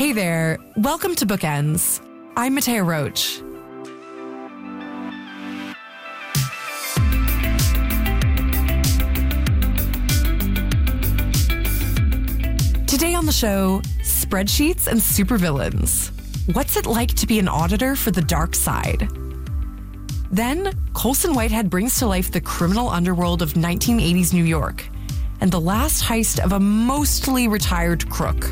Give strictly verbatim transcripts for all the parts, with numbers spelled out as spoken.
Hey there, welcome to Bookends. I'm Matea Roach. Today on the show, spreadsheets and supervillains. What's it like to be an auditor for the dark side? Then, Colson Whitehead brings to life the criminal underworld of nineteen eighties New York and the last heist of a mostly retired crook.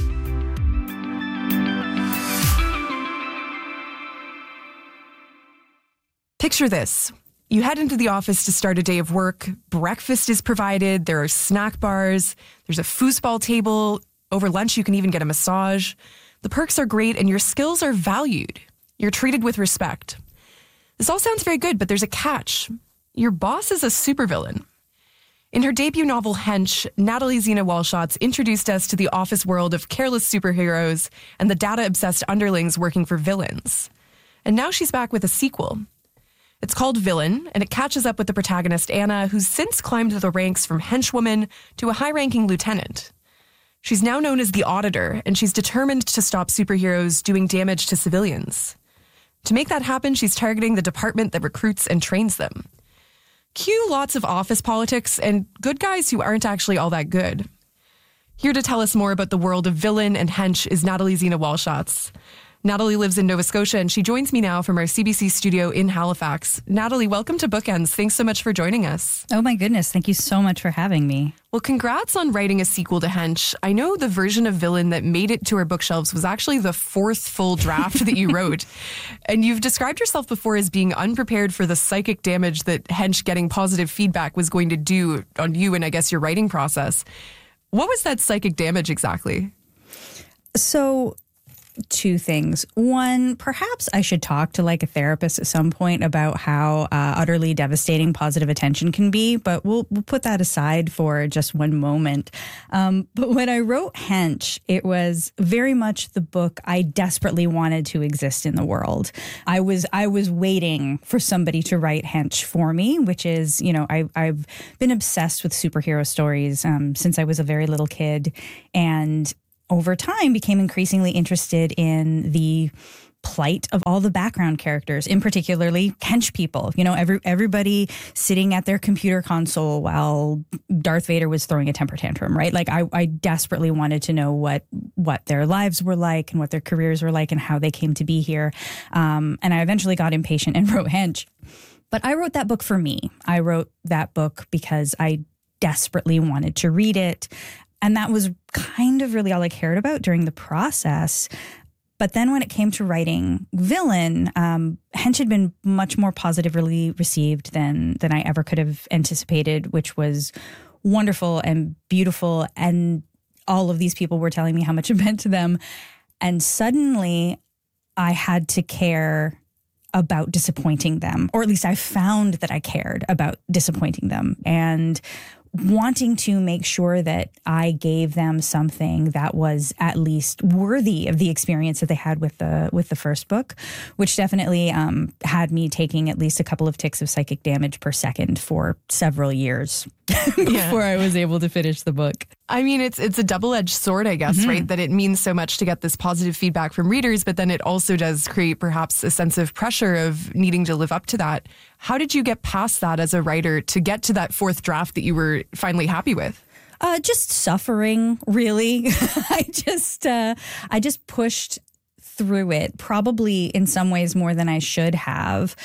Picture this. You head into the office to start a day of work. Breakfast is provided. There are snack bars. There's a foosball table. Over lunch, you can even get a massage. The perks are great and your skills are valued. You're treated with respect. This all sounds very good, but there's a catch. Your boss is a supervillain. In her debut novel, Hench, Natalie Zena Walschaerts introduced us to the office world of careless superheroes and the data-obsessed underlings working for villains. And now she's back with a sequel. It's called Villain, and it catches up with the protagonist, Anna, who's since climbed the ranks from henchwoman to a high-ranking lieutenant. She's now known as the Auditor, and she's determined to stop superheroes doing damage to civilians. To make that happen, she's targeting the department that recruits and trains them. Cue lots of office politics and good guys who aren't actually all that good. Here to tell us more about the world of Villain and Hench is Natalie Zena Walschaerts. Natalie lives in Nova Scotia, and she joins me now from our C B C studio in Halifax. Natalie, welcome to Bookends. Thanks so much for joining us. Oh my goodness, thank you so much for having me. Well, congrats on writing a sequel to Hench. I know the version of Villain that made it to our bookshelves was actually the fourth full draft that you wrote. And you've described yourself before as being unprepared for the psychic damage that Hench getting positive feedback was going to do on you and I guess your writing process. What was that psychic damage exactly? So... Two things. One, perhaps I should talk to like a therapist at some point about how uh, utterly devastating positive attention can be, but we'll we'll put that aside for just one moment. Um, but when I wrote Hench, it was very much the book I desperately wanted to exist in the world. I was I was waiting for somebody to write Hench for me, which is, you know, I, I've been obsessed with superhero stories um, since I was a very little kid, and over time became increasingly interested in the plight of all the background characters, in particularly hench people. You know, every everybody sitting at their computer console while Darth Vader was throwing a temper tantrum, right? Like I, I desperately wanted to know what what their lives were like and what their careers were like and how they came to be here. Um, and I eventually got impatient and wrote Hench. But I wrote that book for me. I wrote that book because I desperately wanted to read it. And that was kind of really all I cared about during the process. But then when it came to writing Villain, um, Hench had been much more positively received than than I ever could have anticipated, which was wonderful and beautiful. And all of these people were telling me how much it meant to them. And suddenly I had to care about disappointing them, or at least I found that I cared about disappointing them. And wanting to make sure that I gave them something that was at least worthy of the experience that they had with the with the first book, which definitely um, had me taking at least a couple of ticks of psychic damage per second for several years before yeah. I was able to finish the book. I mean, it's it's a double-edged sword, I guess, mm-hmm. right? That it means so much to get this positive feedback from readers, but then it also does create perhaps a sense of pressure of needing to live up to that. How did you get past that as a writer to get to that fourth draft that you were finally happy with? Uh, just suffering, really. I just uh, I just pushed through it, probably in some ways more than I should have.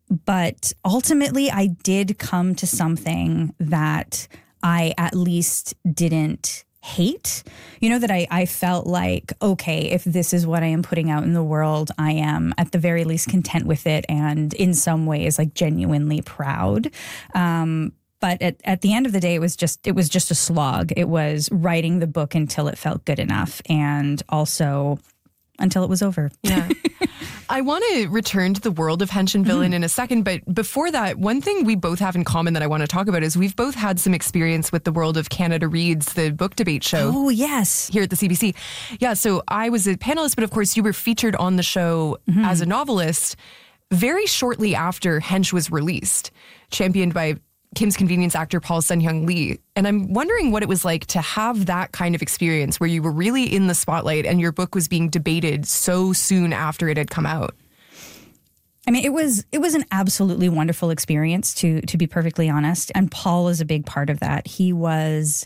But ultimately, I did come to something that I at least didn't hate. You know, that I, I felt like, okay, if this is what I am putting out in the world, I am at the very least content with it and in some ways like genuinely proud. Um, but at, at the end of the day, it was just it was just a slog. It was writing the book until it felt good enough and also until it was over. Yeah. I want to return to the world of Hench and Villain mm. in a second, but before that, one thing we both have in common that I want to talk about is we've both had some experience with the world of Canada Reads, the book debate show. Oh, yes. Here at the C B C. Yeah, so I was a panelist, but of course you were featured on the show mm-hmm. as a novelist very shortly after Hench was released, championed by Kim's Convenience actor Paul Sun-Hyung Lee. And I'm wondering what it was like to have that kind of experience where you were really in the spotlight and your book was being debated so soon after it had come out. I mean, it was it was an absolutely wonderful experience, to to be perfectly honest. And Paul is a big part of that. He was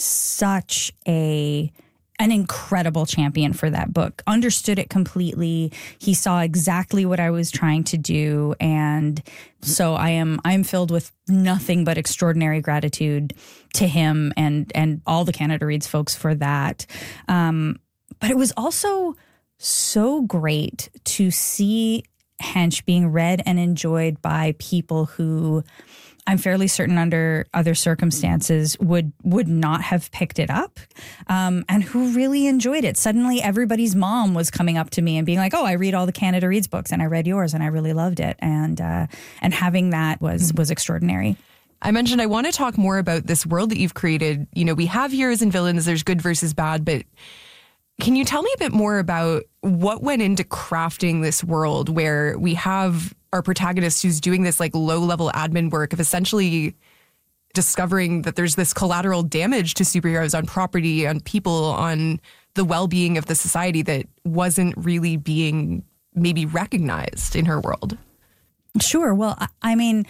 such a an incredible champion for that book, understood it completely. He saw exactly what I was trying to do. And so I am I'm filled with nothing but extraordinary gratitude to him and and all the Canada Reads folks for that. Um, but it was also so great to see Hench being read and enjoyed by people who I'm fairly certain under other circumstances would would not have picked it up, um, and who really enjoyed it. Suddenly everybody's mom was coming up to me and being like, oh, I read all the Canada Reads books and I read yours and I really loved it. And uh, and having that was was extraordinary. I mentioned I want to talk more about this world that you've created. You know, we have heroes and villains, there's good versus bad, but can you tell me a bit more about what went into crafting this world where we have our protagonist who's doing this like low level admin work of essentially discovering that there's this collateral damage to superheroes on property, on people, on the well-being of the society that wasn't really being maybe recognized in her world? Sure. Well, I mean,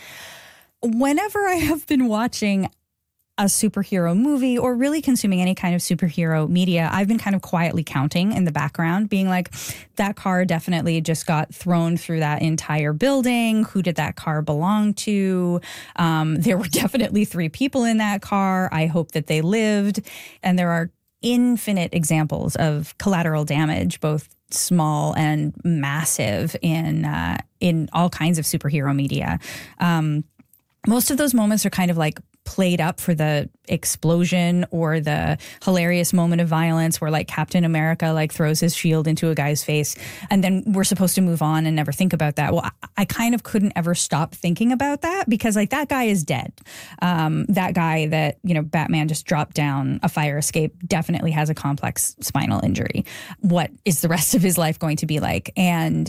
whenever I have been watching a superhero movie or really consuming any kind of superhero media, I've been kind of quietly counting in the background, being like, that car definitely just got thrown through that entire building. Who did that car belong to? Um, there were definitely three people in that car. I hope that they lived. And there are infinite examples of collateral damage, both small and massive, in uh, in all kinds of superhero media. Um, most of those moments are kind of like played up for the explosion or the hilarious moment of violence where like Captain America like throws his shield into a guy's face and then we're supposed to move on and never think about that. Well, I, I kind of couldn't ever stop thinking about that because like that guy is dead. Um, that guy that, you know, Batman just dropped down a fire escape definitely has a complex spinal injury. What is the rest of his life going to be like? And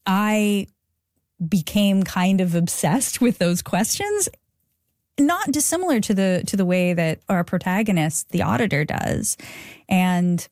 I became kind of obsessed with those questions. Not dissimilar to the to the way that our protagonist, the Auditor, does. And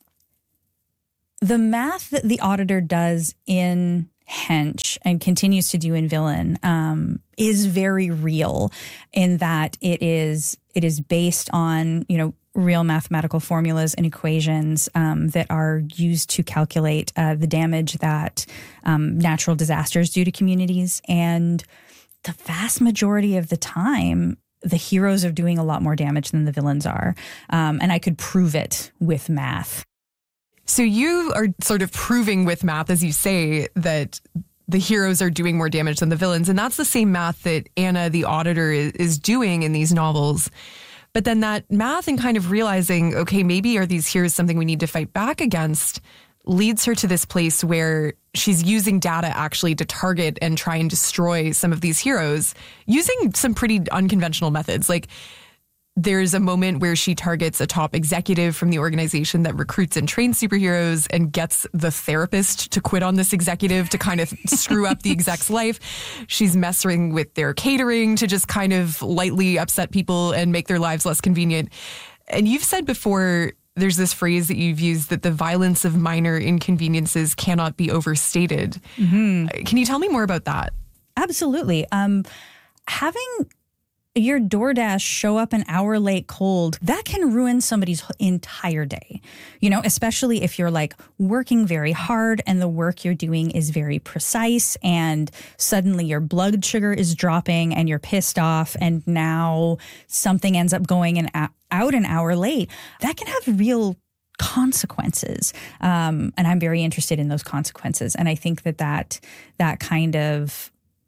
the math that the Auditor does in Hench and continues to do in Villain um, is very real in that it is it is based on, you know, real mathematical formulas and equations um, that are used to calculate uh, the damage that um, natural disasters do to communities. And the vast majority of the time, the heroes are doing a lot more damage than the villains are. Um, and I could prove it with math. So you are sort of proving with math, as you say, that the heroes are doing more damage than the villains. And that's the same math that Anna, the Auditor, is, is doing in these novels. But then that math and kind of realizing, okay, maybe are these heroes something we need to fight back against, leads her to this place where she's using data actually to target and try and destroy some of these heroes using some pretty unconventional methods. Like there's a moment where she targets a top executive from the organization that recruits and trains superheroes and gets the therapist to quit on this executive to kind of screw up the exec's life. She's messing with their catering to just kind of lightly upset people and make their lives less convenient. And you've said before, there's this phrase that you've used that the violence of minor inconveniences cannot be overstated. Mm-hmm. Can you tell me more about that? Absolutely. Um, having your DoorDash show up an hour late cold, that can ruin somebody's entire day. You know, especially if you're like working very hard and the work you're doing is very precise and suddenly your blood sugar is dropping and you're pissed off and now something ends up going an, out an hour late. That can have real consequences. Um, and I'm very interested in those consequences. And I think that that, that kind of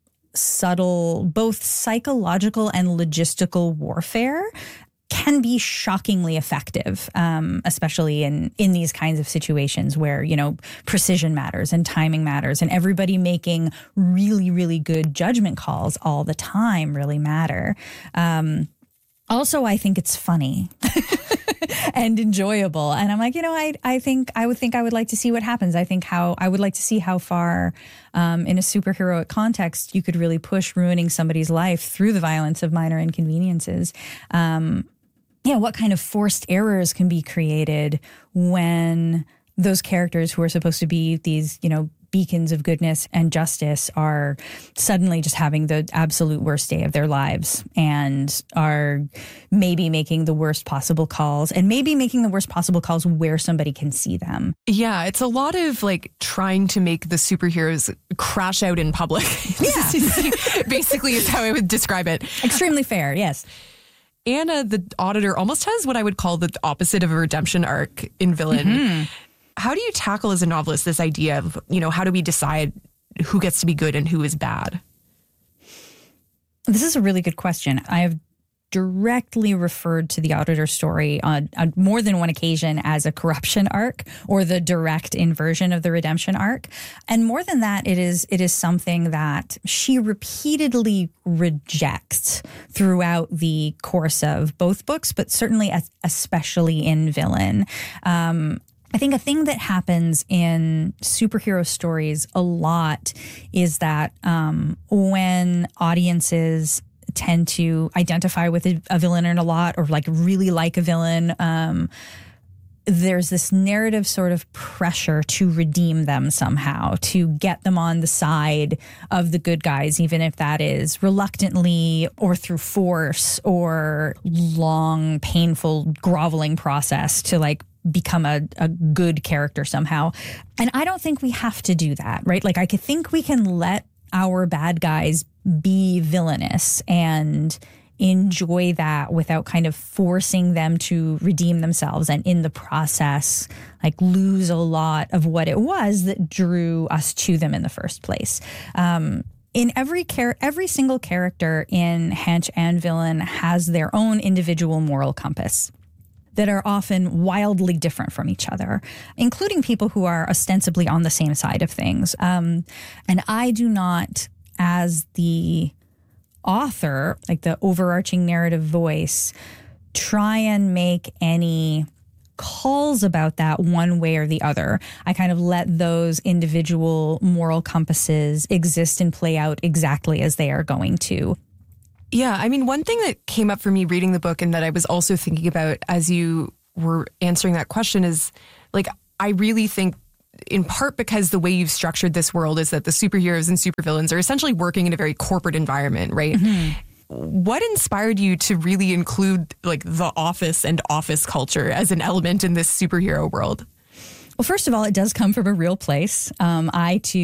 subtle, both psychological and logistical warfare can be shockingly effective, um, especially in, in these kinds of situations where, you know, precision matters and timing matters and everybody making really, really good judgment calls all the time really matter. Um, also, I think it's funny. and enjoyable. And I'm like, you know, I I think I would think I would like to see what happens. I think how I would like to see how far um, in a superheroic context you could really push ruining somebody's life through the violence of minor inconveniences. Um, yeah, what kind of forced errors can be created when those characters who are supposed to be these, you know, beacons of goodness and justice are suddenly just having the absolute worst day of their lives and are maybe making the worst possible calls and maybe making the worst possible calls where somebody can see them. Yeah, it's a lot of like trying to make the superheroes crash out in public. Yeah. Basically is how I would describe it. Extremely fair, yes. Anna, the auditor, almost has what I would call the opposite of a redemption arc in Villain. Mm-hmm. How do you tackle as a novelist this idea of, you know, how do we decide who gets to be good and who is bad? This is a really good question. I have directly referred to the auditor story on, on more than one occasion as a corruption arc or the direct inversion of the redemption arc. And more than that, it is it is something that she repeatedly rejects throughout the course of both books, but certainly as, especially in Villain. Um, I think a thing that happens in superhero stories a lot is that um, when audiences tend to identify with a, a villain in a lot or like really like a villain, um, there's this narrative sort of pressure to redeem them somehow, to get them on the side of the good guys, even if that is reluctantly or through force or long, painful, groveling process to like become a, a good character somehow. And I don't think we have to do that, right? Like I could think we can let our bad guys be villainous and enjoy that without kind of forcing them to redeem themselves and in the process like lose a lot of what it was that drew us to them in the first place. Um, in every char- every single character in Hench and Villain has their own individual moral compass that are often wildly different from each other, including people who are ostensibly on the same side of things. Um, and I do not, as the author, like the overarching narrative voice, try and make any calls about that one way or the other. I kind of let those individual moral compasses exist and play out exactly as they are going to. Yeah, I mean, one thing that came up for me reading the book and that I was also thinking about as you were answering that question is, like, I really think in part because the way you've structured this world is that the superheroes and supervillains are essentially working in a very corporate environment, right? Mm-hmm. What inspired you to really include, like, the office and office culture as an element in this superhero world? Well, first of all, it does come from a real place. Um, I, too,